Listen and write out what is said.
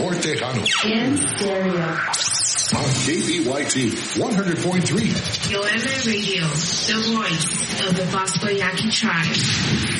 North Tejano. In stereo. On KBYT 100.3. Yoeme Radio, the voice of the Bosco Yaqui tribe.